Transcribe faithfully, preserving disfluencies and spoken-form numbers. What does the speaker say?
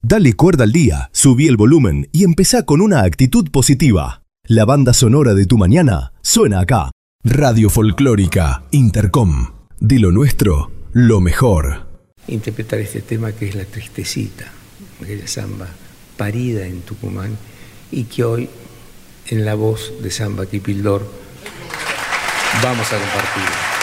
Dale cuerda al día, subí el volumen y empezá con una actitud positiva. La banda sonora de tu mañana suena acá. Radio Folclórica Intercom. De lo nuestro, lo mejor. Interpretar este tema que es La Tristecita, aquella samba parida en Tucumán y que hoy, en la voz de Samba Kipildor, vamos a compartir.